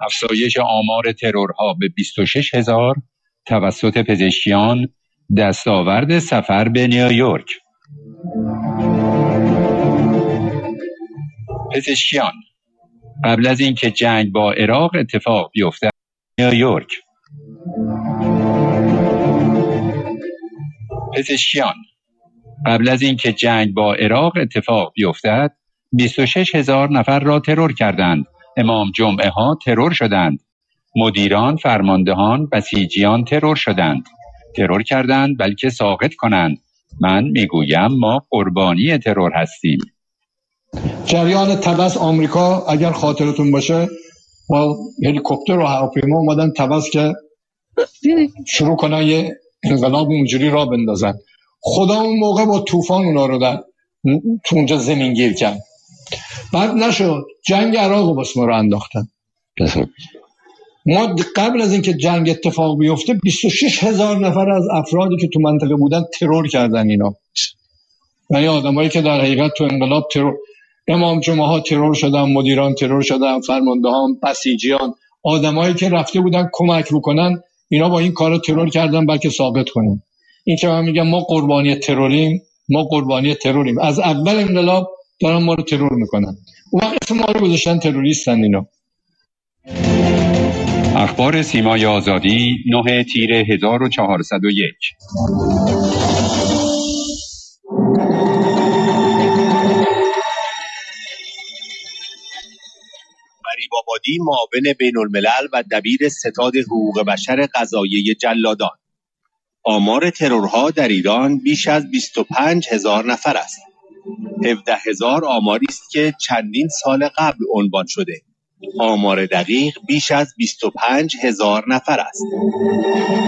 افزایش آمار ترورها به 26,000 توسط پزشکیان، دستاورد سفر به نیویورک. پزشکیان قبل از اینکه جنگ با عراق اتفاق بیفتد نیویورک. پزشکیان قبل از اینکه جنگ با عراق اتفاق بیفتد 26,000 نفر را ترور کردند. امام جمعه ها ترور شدند. مدیران، فرماندهان، بسیجیان ترور شدند. ترور کردند بلکه ساقط کنند. من میگویم ما قربانی ترور هستیم. جریان طبس آمریکا اگر خاطرتون باشه با هلیکوپتر و هواپیما اومدن طبس که شروع کنن یه انقلاب اونجوری را بندازن. خدا اون موقع با طوفان اونا رو در تو اونجا زمین گیر کرد. بعد نشد، جنگ عراق رو بس ما رو انداختن. ما قبل از اینکه جنگ اتفاق بیفته 26,000 نفر از افرادی که تو منطقه بودن ترور کردن اینا. یعنی آدمایی که در حقیقت تو انقلاب ترور، امام جمعه ها ترور شدن، مدیران ترور شدن، فرماندهان، بسیجیان، آدمایی که رفته بودن کمک بکنن، اینا با این کارا ترور کردن بلکه ثابت کنن. این که من میگم ما قربانی تروریم، ما قربانی تروریم. از اول انقلاب دارن ما رو ترور میکنن. اون وقت ما رو گذاشتن تروریستن اینا. اخبار سیمای آزادی 9 تیر 1401. فریب آبادی، معاون بین الملل و دبیر ستاد حقوق بشر قضاییه جلادان. آمار ترورها در ایران بیش از 25,000 نفر است. 17,000 آماری است که چندین سال قبل عنوان شده. آمار دقیق بیش از 25,000 نفر است.